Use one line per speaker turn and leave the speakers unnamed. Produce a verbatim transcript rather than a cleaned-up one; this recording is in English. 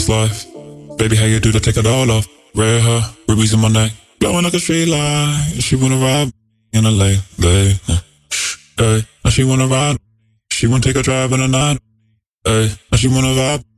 life. Baby, how you do to take it all off? Red hair, rubies in my neck, glowing like a street light. She wanna ride in a late, late. Hey, now she wanna ride. She wanna take a drive in the night. Hey, now she wanna vibe.